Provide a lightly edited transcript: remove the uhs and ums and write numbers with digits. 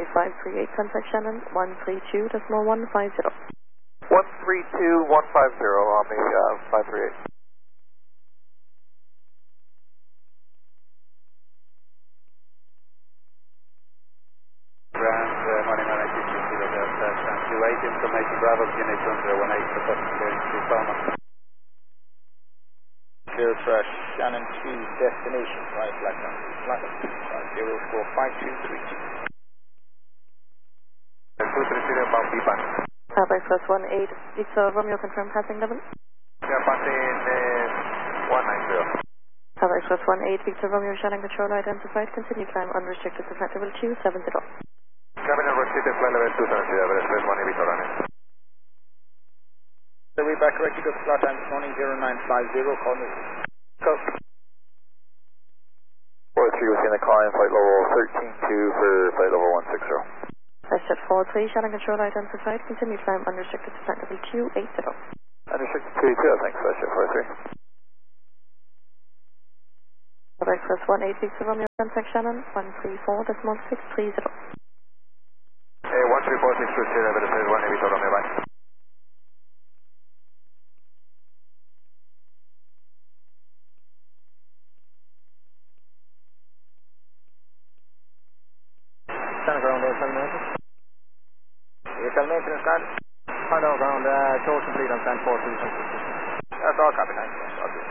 runway 538, contact Shannon 132.150. 132.150 on the 538. Grand, morning on 822 Delta, stand 28, information Bravo, Unit 1018, requesting clearance to Palma. Clear track, Shannon 2, destination, right, Blackman, flight 04523. 230 Mount Beepan. Papa Express 18, Victor Romeo, confirm passing level. Yeah, passing 190. Papa Express 18, Victor Romeo, Shannon control identified, continue climb unrestricted to flight level 270. Cabin unrestricted, flight level 270, Papa Express 18, Victor running. So we back correctly to slot time this morning, 0950, call me. Go. 43 within the climb, flight level 13-2 for flight level 160. Flight 43, Shannon control identified, continue climb unrestricted to flight level 280. Unrestricted 280, thanks, flight 43. Papa Express 18, Victor Romeo, contact Shannon 134.630. 134.630, Papa Express 18, Victor Romeo, bye. Center ground, ASL maintenance. ASL maintenance, guard. Find out ground, total complete on stand 42. That's all copy, thanks.